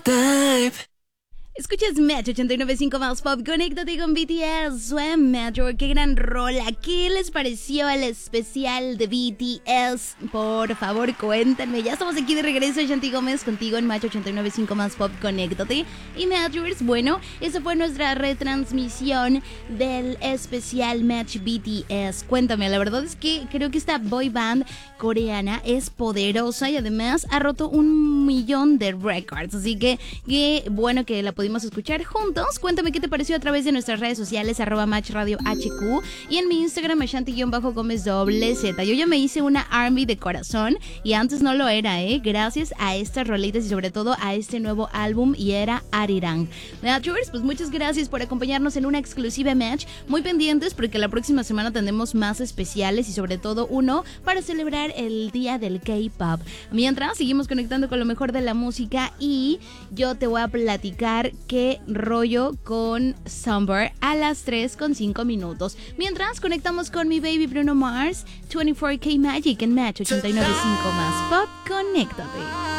type. Escuchas Match 89.5 más Pop. Conéctate con BTS, Swim Metro. Qué gran rola. ¿Qué les pareció el especial de BTS? Por favor, cuéntenme. Ya estamos aquí de regreso. Shanti Gómez contigo en Match 89.5 más Pop. Conéctate. Y Matchers, bueno, esa fue nuestra retransmisión del especial Match BTS. Cuéntame, la verdad es que creo que esta boy band coreana es poderosa y además ha roto 1,000,000 de récords. Así que qué bueno que la pudimos escuchar juntos. Cuéntame qué te pareció a través de nuestras redes sociales, @MatchRadioHQ, y en mi Instagram, Ashanti_Gómez_Z. Yo ya me hice una ARMY de corazón y antes no lo era, gracias a estas rolitas y sobre todo a este nuevo álbum, y era Arirang. Matchers, pues muchas gracias por acompañarnos en una exclusiva Match. Muy pendientes porque la próxima semana tendremos más especiales y sobre todo uno para celebrar el día del K-pop. Mientras, seguimos conectando con lo mejor de la música y yo te voy a platicar qué rollo con Summer a las 3:05. Mientras, conectamos con mi baby Bruno Mars, 24K Magic en Match 89.5 más Pop. Conéctate.